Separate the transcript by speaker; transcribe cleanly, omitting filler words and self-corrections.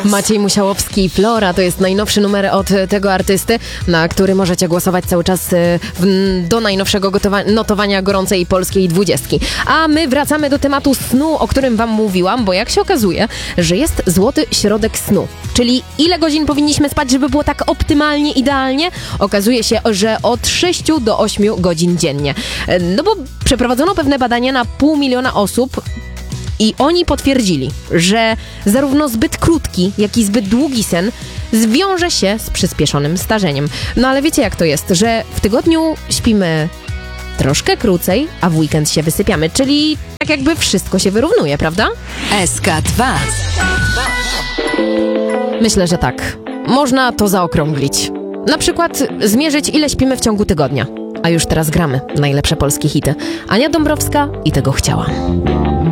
Speaker 1: Maciej Musiałowski, Flora, to jest najnowszy numer od tego artysty, na który możecie głosować cały czas do najnowszego notowania gorącej polskiej 20. A my wracamy do tematu snu, o którym wam mówiłam, bo jak się okazuje, że jest złoty środek snu. Czyli ile godzin powinniśmy spać, żeby było tak optymalnie, idealnie? Okazuje się, że od 6 do 8 godzin dziennie. No bo przeprowadzono pewne badania na 500 000 osób i oni potwierdzili, że zarówno zbyt krótki, jak i zbyt długi sen zwiąże się z przyspieszonym starzeniem. No ale wiecie jak to jest, że w tygodniu śpimy troszkę krócej, a w weekend się wysypiamy, czyli tak jakby wszystko się wyrównuje, prawda?
Speaker 2: SK2.
Speaker 1: Myślę, że tak. Można to zaokrąglić. Na przykład zmierzyć, ile śpimy w ciągu tygodnia. A już teraz gramy najlepsze polskie hity. Ania Dąbrowska i Tego chciałam.